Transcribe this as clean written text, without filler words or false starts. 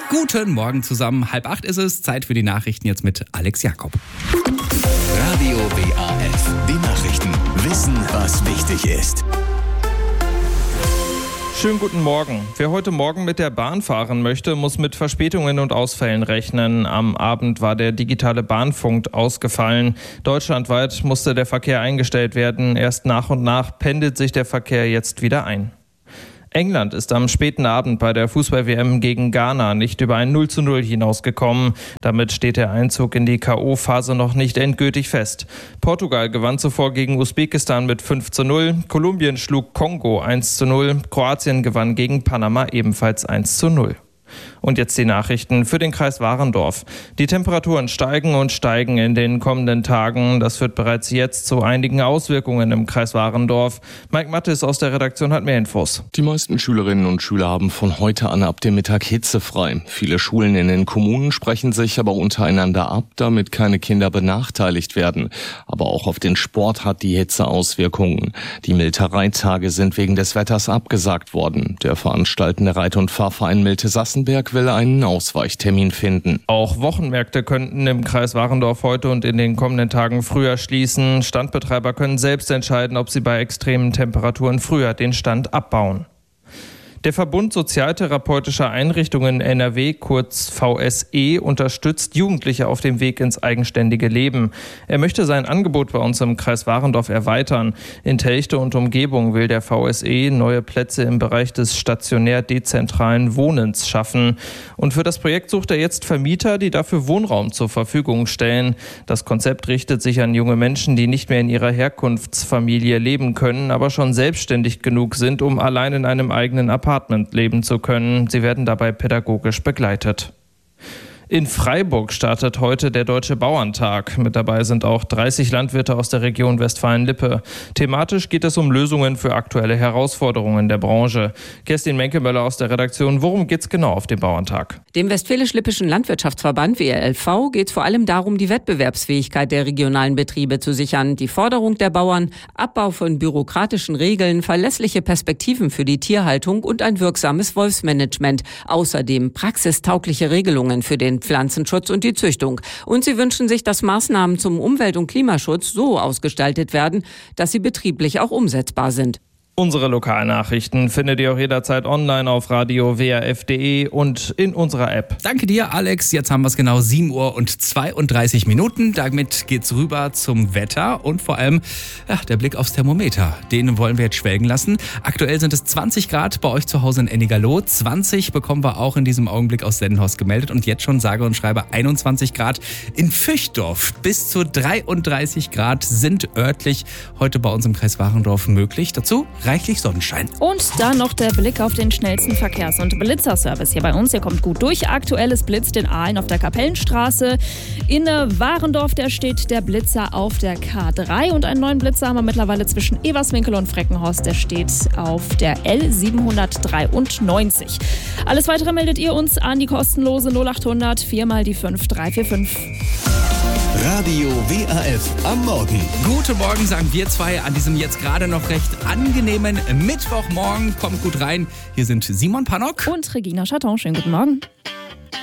Guten Morgen zusammen. 7:30 ist es. Zeit für die Nachrichten jetzt mit Alex Jakob. Radio WAF. Die Nachrichten. Wissen, was wichtig ist. Schönen guten Morgen. Wer heute Morgen mit der Bahn fahren möchte, muss mit Verspätungen und Ausfällen rechnen. Am Abend war der digitale Bahnfunk ausgefallen. Deutschlandweit musste der Verkehr eingestellt werden. Erst nach und nach pendelt sich der Verkehr jetzt wieder ein. England ist am späten Abend bei der Fußball-WM gegen Ghana nicht über ein 0:0 hinausgekommen. Damit steht der Einzug in die K.O.-Phase noch nicht endgültig fest. Portugal gewann zuvor gegen Usbekistan mit 5:0. Kolumbien schlug Kongo 1:0. Kroatien gewann gegen Panama ebenfalls 1:0. Und jetzt die Nachrichten für den Kreis Warendorf. Die Temperaturen steigen und steigen in den kommenden Tagen. Das führt bereits jetzt zu einigen Auswirkungen im Kreis Warendorf. Mike Mattes aus der Redaktion hat mehr Infos. Die meisten Schülerinnen und Schüler haben von heute an ab dem Mittag hitzefrei. Viele Schulen in den Kommunen sprechen sich aber untereinander ab, damit keine Kinder benachteiligt werden. Aber auch auf den Sport hat die Hitze Auswirkungen. Die Miltereitage sind wegen des Wetters abgesagt worden. Der veranstaltende Reit- und Fahrverein Milte-Sassenberg will einen Ausweichtermin finden. Auch Wochenmärkte könnten im Kreis Warendorf heute und in den kommenden Tagen früher schließen. Standbetreiber können selbst entscheiden, ob sie bei extremen Temperaturen früher den Stand abbauen. Der Verbund Sozialtherapeutischer Einrichtungen NRW, kurz VSE, unterstützt Jugendliche auf dem Weg ins eigenständige Leben. Er möchte sein Angebot bei uns im Kreis Warendorf erweitern. In Telchte und Umgebung will der VSE neue Plätze im Bereich des stationär-dezentralen Wohnens schaffen. Und für das Projekt sucht er jetzt Vermieter, die dafür Wohnraum zur Verfügung stellen. Das Konzept richtet sich an junge Menschen, die nicht mehr in ihrer Herkunftsfamilie leben können, aber schon selbstständig genug sind, um allein in einem eigenen Apartment leben zu können. Sie werden dabei pädagogisch begleitet. In Freiburg startet heute der Deutsche Bauerntag. Mit dabei sind auch 30 Landwirte aus der Region Westfalen-Lippe. Thematisch geht es um Lösungen für aktuelle Herausforderungen der Branche. Kerstin Menkemöller aus der Redaktion. Worum geht es genau auf dem Bauerntag? Dem Westfälisch-Lippischen Landwirtschaftsverband WLV geht es vor allem darum, die Wettbewerbsfähigkeit der regionalen Betriebe zu sichern. Die Forderung der Bauern, Abbau von bürokratischen Regeln, verlässliche Perspektiven für die Tierhaltung und ein wirksames Wolfsmanagement. Außerdem praxistaugliche Regelungen für den Pflanzenschutz und die Züchtung. Und sie wünschen sich, dass Maßnahmen zum Umwelt- und Klimaschutz so ausgestaltet werden, dass sie betrieblich auch umsetzbar sind. Unsere Lokalnachrichten findet ihr auch jederzeit online auf radio-waf.de und in unserer App. Danke dir, Alex. Jetzt haben wir es genau 7:32 Uhr. Damit geht's rüber zum Wetter und vor allem der Blick aufs Thermometer. Den wollen wir jetzt schwelgen lassen. Aktuell sind es 20 Grad bei euch zu Hause in Ennigerloh. 20 bekommen wir auch in diesem Augenblick aus Sendenhorst gemeldet. Und jetzt schon sage und schreibe 21 Grad in Pfüchdorf. Bis zu 33 Grad sind örtlich heute bei uns im Kreis Warendorf möglich. Dazu reichlich Sonnenschein. Und dann noch der Blick auf den schnellsten Verkehrs- und Blitzerservice hier bei uns. Ihr kommt gut durch. Aktuell ist blitzt in Aalen auf der Kapellenstraße. In Warendorf, da steht der Blitzer auf der K3. Und einen neuen Blitzer haben wir mittlerweile zwischen Everswinkel und Freckenhorst. Der steht auf der L793. Alles Weitere meldet ihr uns an die kostenlose 0800 4 mal die 5 345. Radio WAF am Morgen. Guten Morgen, sagen wir zwei an diesem jetzt gerade noch recht angenehmen Mittwochmorgen. Kommt gut rein. Hier sind Simon Pannock und Regina Chaton. Schönen guten Morgen.